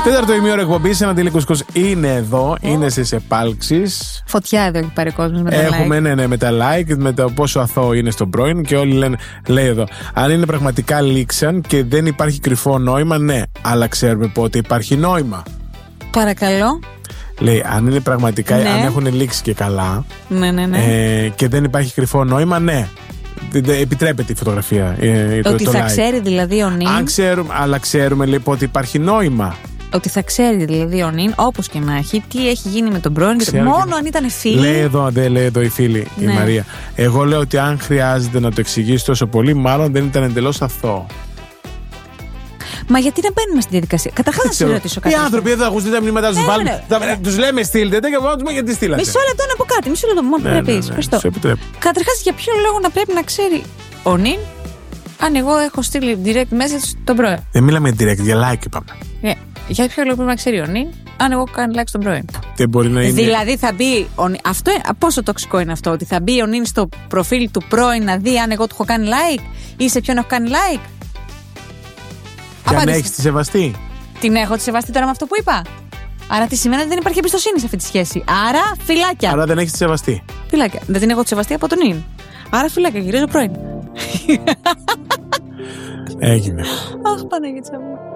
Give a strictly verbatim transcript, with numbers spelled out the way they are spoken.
Τέταρτο ημίωρο εκπομπής, ένα τηλεκουσκός είναι εδώ, oh. είναι στις επάλξεις. Φωτιά εδώ έχει πάρει ο κόσμος με τα like. Έχουμε, ναι, ναι, με τα like, με το πόσο αθώο είναι στον πρώην και όλοι λένε, λέει εδώ, αν είναι πραγματικά λήξαν και δεν υπάρχει κρυφό νόημα, ναι, αλλά ξέρουμε πότε υπάρχει νόημα. Παρακαλώ. Λέει, αν είναι πραγματικά, ναι. αν έχουν λήξει και καλά, ναι, ναι, ναι. Ε, και δεν υπάρχει κρυφό νόημα, ναι. Επιτρέπεται η φωτογραφία. Ε, ότι το, θα like. ξέρει δηλαδή ο νυν. Αν ξέρουμε, αλλά ξέρουμε λοιπόν ότι υπάρχει νόημα. Ότι θα ξέρει δηλαδή ο νυν, όπως και να έχει, τι έχει γίνει με τον πρώην. Ξέρω μόνο και... αν ήταν φίλοι. Λέει εδώ, δεν λέει εδώ η φίλη, ναι. η Μαρία. Εγώ λέω ότι αν χρειάζεται να το εξηγήσει τόσο πολύ, μάλλον δεν ήταν εντελώς αθώο. Μα γιατί να μπαίνουμε στη διαδικασία. Καταρχάς να σε ρωτήσω κάτι. Οι άνθρωποι εδώ ακούσετε τα μηνύματα, του βάλουμε. Του λέμε στείλτε και εγώ του γιατί στείλατε. Μισό λεπτό να πω κάτι. Μισό λεπτό μόνο πρέπει να πει. Ευχαριστώ. Καταρχάς, για ποιον λόγο να πρέπει να ξέρει ο νυν αν εγώ έχω στείλει direct message στον πρώην. Δεν μιλάμε direct, για like είπαμε. Yeah. Για ποιο λόγο πρέπει να ξέρει ο νυν αν εγώ κάνω like στον πρώην. Δεν μπορεί να είναι. Δηλαδή θα μπει. Ο... Αυτό, πόσο τοξικό είναι αυτό, ότι θα μπει ο νυν στο προφίλ του πρώην να δει αν εγώ του έχω κάνει like ή σε ποιον έχω κάνει like. Και αν έχεις τη σεβαστή. Την έχω τη σεβαστή τώρα με αυτό που είπα. Άρα τι σημαίνει ότι δεν υπάρχει εμπιστοσύνη σε αυτή τη σχέση. Άρα φυλάκια. Άρα δεν έχεις τη σεβαστή. Φυλάκια. Δεν την έχω τη σεβαστή από τον νυν. Άρα φυλάκια, γυρίζω πρώην. Έγινε. Αχ, Παναγίτσα μου.